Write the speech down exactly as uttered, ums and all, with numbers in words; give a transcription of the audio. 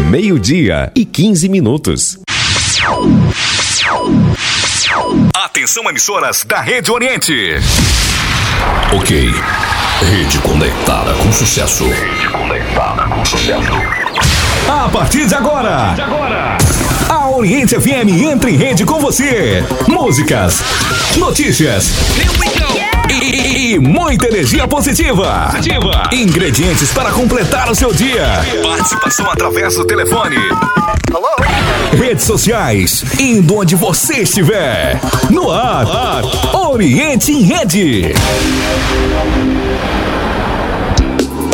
Meio-dia e quinze minutos. Atenção, emissoras da Rede Oriente. Ok. Rede conectada com sucesso. Rede conectada com sucesso. A partir de agora, de agora, a Oriente F M entra em rede com você. Músicas, notícias e, e muita energia positiva. positiva. Ingredientes para completar o seu dia. Participação através do telefone. Hello? Redes sociais, indo onde você estiver. No ar, ar. Oriente em Rede.